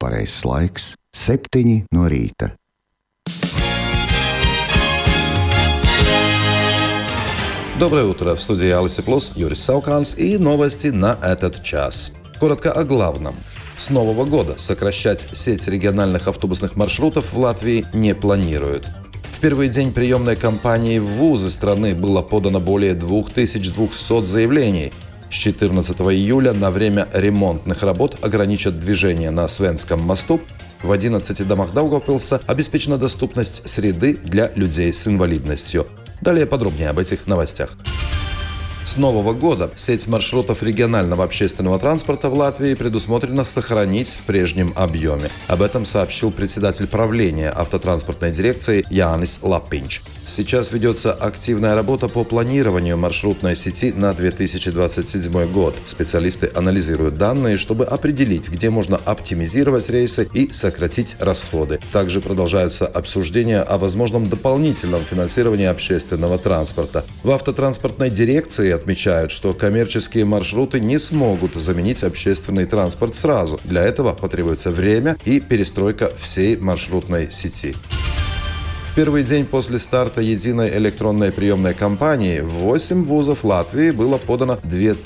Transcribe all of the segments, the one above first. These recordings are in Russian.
Pareizais laiks - 7 no rīta. Доброе утро! В студии Алисы Плюс Юрий Сауканс и новости на этот час. Коротко о главном. С нового года сокращать сеть региональных автобусных маршрутов в Латвии не планируют. В первый день приемной кампании в вузы страны было подано более 2200 заявлений. С 14 июля на время ремонтных работ ограничат движение на Свенском мосту. В 11 домах Даугавпилса обеспечена доступность среды для людей с инвалидностью. Далее подробнее об этих новостях. С нового года сеть маршрутов регионального общественного транспорта в Латвии предусмотрено сохранить в прежнем объеме. Об этом сообщил председатель правления автотранспортной дирекции Jānis Lappiņš. Сейчас ведется активная работа по планированию маршрутной сети на 2027 год. Специалисты анализируют данные, чтобы определить, где можно оптимизировать рейсы и сократить расходы. Также продолжаются обсуждения о возможном дополнительном финансировании общественного транспорта. В автотранспортной дирекции отмечают, что коммерческие маршруты не смогут заменить общественный транспорт сразу. Для этого потребуется время и перестройка всей маршрутной сети. В первый день после старта единой электронной приемной кампании в 8 вузов Латвии было подано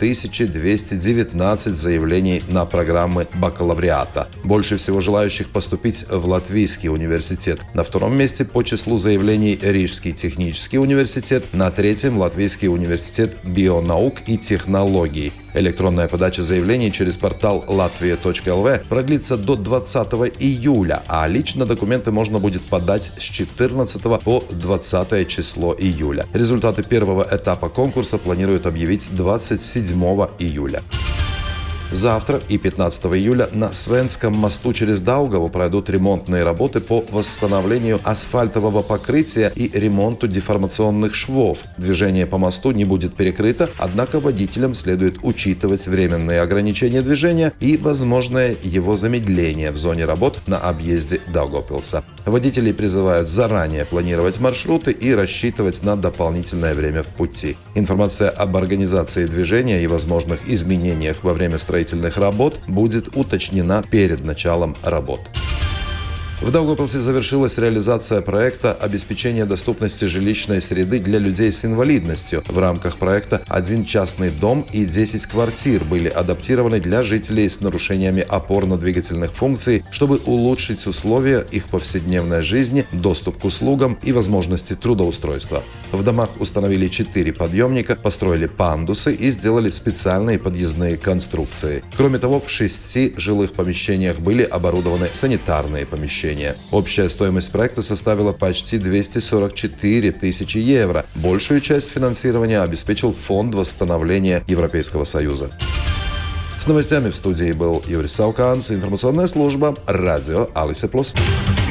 2219 заявлений на программы бакалавриата. Больше всего желающих поступить в Латвийский университет. На втором месте по числу заявлений Рижский технический университет, на третьем Латвийский университет бионаук и технологий. Электронная подача заявлений через портал latvia.lv продлится до 20 июля, а лично документы можно будет подать с 14 по 20 число июля. Результаты первого этапа конкурса планируют объявить 27 июля. Завтра и 15 июля на Свенском мосту через Даугаву пройдут ремонтные работы по восстановлению асфальтового покрытия и ремонту деформационных швов. Движение по мосту не будет перекрыто, однако водителям следует учитывать временные ограничения движения и возможное его замедление в зоне работ на объезде Даугавпилса. Водителей призывают заранее планировать маршруты и рассчитывать на дополнительное время в пути. Информация об организации движения и возможных изменениях во время строительных работ будет уточнена перед началом работ. В Даугавпилсе завершилась реализация проекта обеспечения доступности жилищной среды для людей с инвалидностью. В рамках проекта 1 частный дом и 10 квартир были адаптированы для жителей с нарушениями опорно-двигательных функций, чтобы улучшить условия их повседневной жизни, доступ к услугам и возможности трудоустройства. В домах установили 4 подъемника, построили пандусы и сделали специальные подъездные конструкции. Кроме того, в 6 жилых помещениях были оборудованы санитарные помещения. Общая стоимость проекта составила почти 244 тысячи евро. Большую часть финансирования обеспечил Фонд восстановления Европейского Союза. С новостями в студии был Юрий Сауканс, информационная служба «Радио Алисы Плюс».